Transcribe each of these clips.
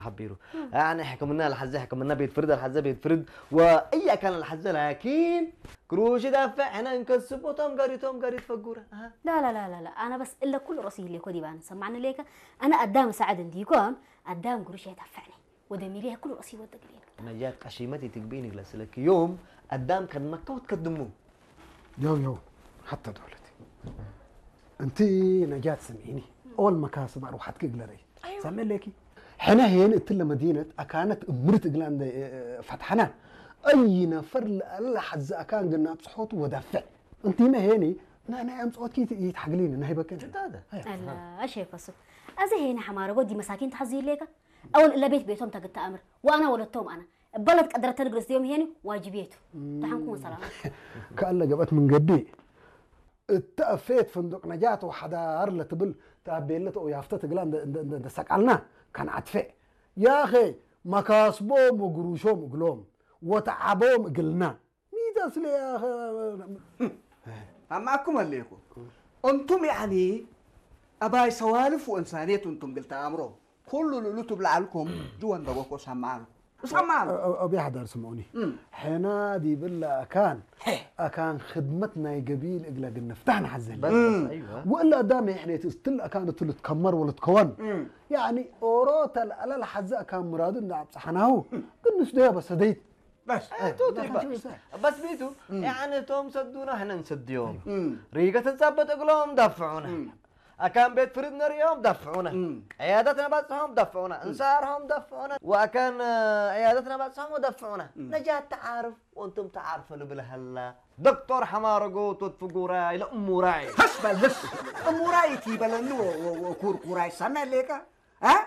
حبيرو يعني حكمنا الحزة حكمنا بيتفرد الحزة بيتفرد وأي كان الحزة لكن كروش دافع هنا نكسب وتم قري تفجورة لا لا لا لا لا أنا بس إلا كل رصيد اللي كودي بان سمعنا ليك أنا قدام سعد ديكون قدام قروش يدفعني ودميريها كل رصيد ودقلين أنا جات قشيمتي تقبيني لك يوم قدام كان مكة وتقدموه يو حتى دولتي أنتي نجات سمعيني أول مكاسب أروح أتكلري أيوة سمع ليكي حنا هين إتلا مدينة أكانت أمرت إجلان فتحنا أي نفر لحظة أكان قلنا بصحوت ودافع أنتي ما هيني أنا أم صوتي يتحقلين إنها بكين جد هذا لا أشي فصل أزه هنا حمارة قدي مساكين تحزين ليك أول إلا بيتهم تقد أمر وأنا ولدتهم أنا بلد قدرت تنقرس اليوم هيني واجبيته تحنكم سلامات كألا جابت من قدي التأفيت فندق نجات وحدا أرلا تبل تابيلت أو يافتت قلان سكالنا كان عطفئ يا أخي مكاسبهم وقروشهم وقلوم وتعبهم قلنا ميدا سلي يا أخي أماكم الليكو أنتم يعني أباي سوالف وإنسانية أنتم قلت أمره كل اللي تبلع لكم جوان دوكو سمعنا أبي حدا سمعوني حنا دي بالله أكان خدمتنا قبيل إقلا قلنا فتحنا حزين بس أيوة وإلا دامي إحنا تستل أكان تل تكمر ولا تكون يعني أوروت على الحزة كان مراد إن صحناه قلنا سديه بس هديت بس بس بيتو يعني توم سدونا احنا نسديهم ريقة تثبت اقلهم دفعونا أكان بيت فريدنا اليوم دفعونا عيادتنا بسهم دفعونا انسارهم دفعونا وأكان عيادتنا بسهم ودفعونا نجاة تعارف وانتم تعارفوا بالهلا دكتور حمارقو تدفقوا راي لأمو راي حسب بس أمو راي تيبلن وكور راي سمع ليك ها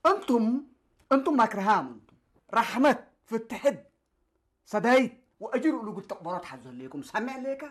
أنتم ماكرهام رحمة في التحد صدايت وأجروا اللي قلت قبرات حزن ليكم سمع ليك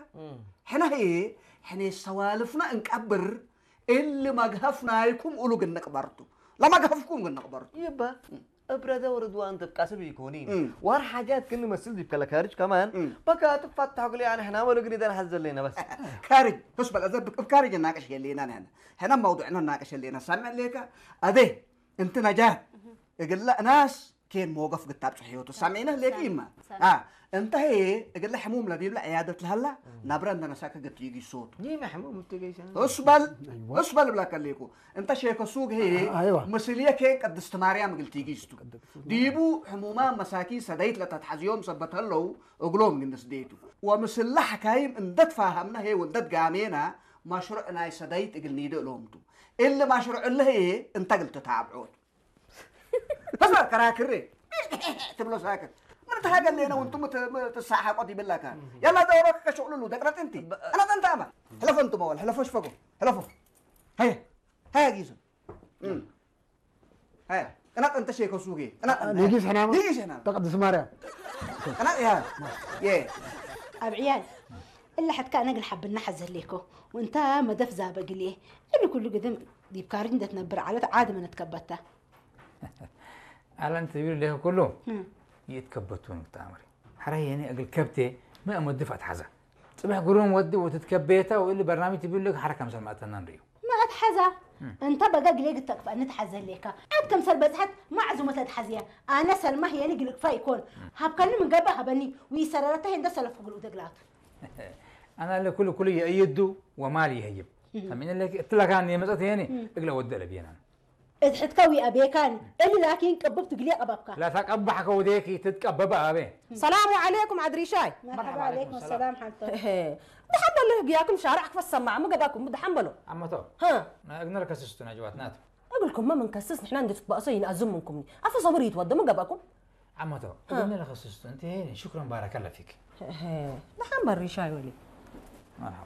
حنا سوالفنا انكبر اللي ما قهفنا يكم قولوا قلنا قبرتوا لا ما قهفكم قلنا قبرتوا يبا ابرد وردوان تبقاسب يكونين وار حاجات كن مسل دي بكلا كارج كمان بقى تفتحوا قلي يعني احنا ولا قريد نحزن لنا بس كارج حسب الأذب كارج الناقش يلينا هنا موضوعنا الناقش يلينا سمع ليك أده انت نجاة يقول لا ناس كين موقف قتاب صحيوته سامعينه ليك إما انت هي يقول له حموم لدي لا عيادة لهلا نبرنا نساك قد يجي صوت جيم حموم تجي اسبل بلا كليكو انت شيك السوق هي مسؤولية كين قد استمارية ما قلت يجي ستو ديبو حموما مساكين سديت لتتحزيوم سبتها له اقلوم من سديتو ومسلا حكايم ان دت فاهمنا هي ودت قامينا مشروعنا سديت اقل نيدو لومتو الا مشروع اللي هي انت قلت تتابعون بس ما كراكري تبلو ساكت من تهاجل لنا وانتم تساحق قضي بالله كان يلا دورك كشغل له دقرت انت انا انت اما حلف انتم اول حلفوش فوقوا حلفوا هيا جيزو هيا انا انت شيكو سوقي انا نيجيش هنا تقدس ماريا انا يا عيال إلا حد كان نقل حب النحز ليكو وانت ما دف زابق ليه اللي كله قدم دي بكارين ده تنبر على عادة ما نتكبتها على انت تقول له كله يتكبتون تامري حري يعني اقل كبتي ما مدفعت حزه صبح قولون ودي وتتكبيتها واللي برنامج تقول لك حركه مثل ما تنريو ما اتحزه انت بقى قليق تكفى نتحزه ليك عاد كم سلبت حد معزومه تتحزيه انا سلمى هي اللي قلك فايكون هبكني من قبل هبني ويسررته هند سلف فوق الودقلات انا اللي كل يأيدوا ومالي يهيب سمين اللي قلت لك اني مسأت يعني اقلا ودل بينا اضحت كوي ابي كان اللي لكن كببت قلي قببك لا تقبحك وديكي تتكبب ابي السلام عليكم عدري شاي مرحبا عليكم السلام حالته دحن اللي ياكم شارعك في السماعه ما قباكم بدحن بلو اما تو ها اقدر لك اسستنا جواتنات اقول لكم ما منكسس نحن عندي تبقصين ازم منكم عفوا صبري يتودى ما قباكم اما تو قلنا لك اسست انت هنا شكرا بارك الله فيك دحن بري شاي ولي مرحبا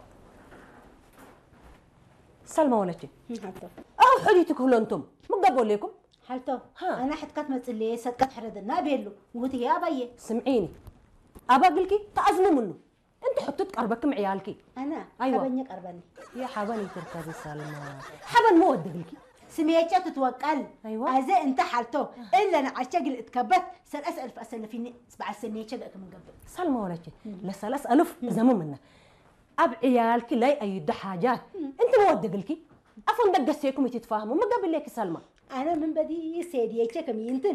سلمى ولتي حالته حديتك هلو انتم ما قبوا ليكم حالته انا حد كانت مثلي صدقت حردنا بيلو وهتي يا ابي سمعيني ابا قلكي تعزموا منه انت حطيت قربك مع عيالكي انا أيوة. حبني قربني يا حبني تركزي سلمى حبن مو ود قلكي سميتها تتوكل ايوه ازي انت حالته الا انا عشاق اتكبت سال اسال فاسال فيني سبع سنين شقك من قبل سلمى ولتي لسال اسالف زمن منه اب عيالكي لا يأيد حاجات انت مو ود قلكي افن دقسيكم تتفاهموا ما قبل ليك سلمى أنا من بدي سيدي كم ينتن